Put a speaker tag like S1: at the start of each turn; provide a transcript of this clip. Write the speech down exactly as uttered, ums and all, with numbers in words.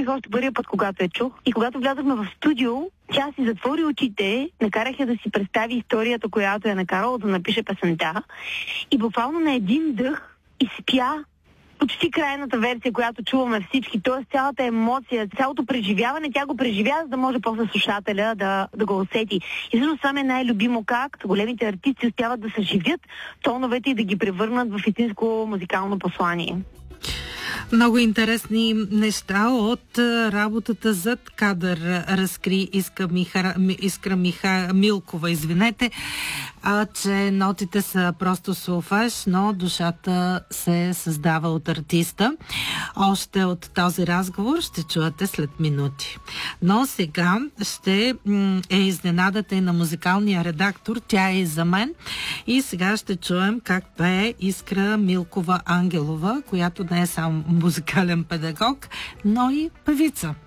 S1: чуих още първия път, когато я чух. И когато влязахме в студио, тя си затвори очите, накарах я да си представи историята, която е накарала да напише песента. И буквално на един дъх изпя почти крайната версия, която чуваме всички. Т.е. цялата емоция, цялото преживяване, тя го преживя, за да може после слушателя да, да го усети. И всъщност това е най-любимо как големите артисти успяват да съживят тоновете и да ги превърнат в истинско музикално послание.
S2: Много интересни неща от работата зад кадър разкри Искра, Миха, Искра Миха, Милкова, извинете, а, че нотите са просто солфеж, но душата се създава от артиста. Още от този разговор ще чуете след минути. Но сега ще е изненадата и на музикалния редактор. Тя е и за мен. И сега ще чуем как пее Искра Милкова Ангелова, която не е само музикален педагог, но и певица.